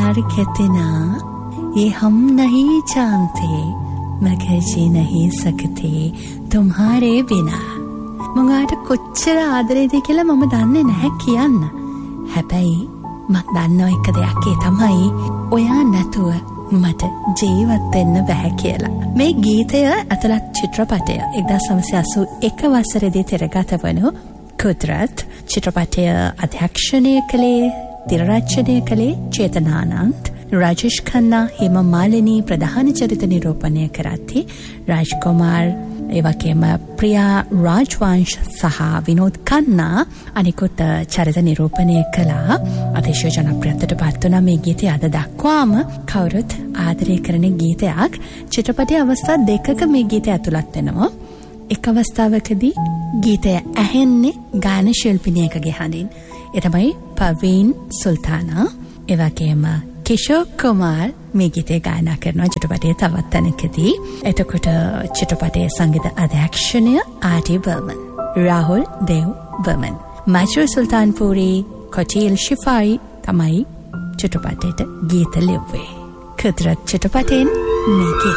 प्यार कितना ये हम नहीं जानते मगर जी नहीं सकते तुम्हारे बिना මංගාට කොච්චර ආදරේද කියලා මම දන්නේ නැහැ කියන්න. හැබැයි මම දන්නවා එක දෙයක් ඒ තමයි ඔයා නැතුව මට ජීවත් වෙන්න බෑ කියලා. මේ ගීතය අතලත් චිත්‍රපටය 1981 වසරේදී තිරගත වුණු කුදරත් චිත්‍රපටය අධ්‍යක්ෂණය කළේ තිරරචනය කළේ චේතනානන්ද රාජේෂ් खन्ना हेमा मालिनी ප්‍රධාන චරිත නිරූපණය කරති රාජ්කුමාර් එවැගේම ප්‍රියා රාජ්වංශ සහ විනෝද් කන්නා අනිකුත් චරිත නිරූපණය කළා. අතිශය ජනප්‍රියත්වයට පත් වුණා මේ ගීතය අද දක්වාම කවුරුත් ආදරය කරන ගීතයක්. චිත්‍රපටයේ අවස්ථා දෙකක මේ ගීතය ඇතුළත් වෙනවා. එක් අවස්ථාවකදී ගීතය ඇහෙන්නේ ගාන ශිල්පිනියකගේ හඬින්. ඒ තමයි පර්වීන් සුල්තානා. එවැගේම කිෂෝර් කුමාර් මේ ගීතය ගායනා කරනවා චිත්‍රපටයේ තවත් තැනකදී. එතකොට චිත්‍රපටයේ සංගීත අධ්‍යක්ෂණය ආර්.ඩී. බර්මන්, රාහුල් දේව් බර්මන්, මජර් සුල්තාන්පූරි, කොටිල් ශිෆායි තමයි චිත්‍රපටයට ගීත ලිව්වේ. කුදරත් චිත්‍රපටයෙන් මේ ගීතය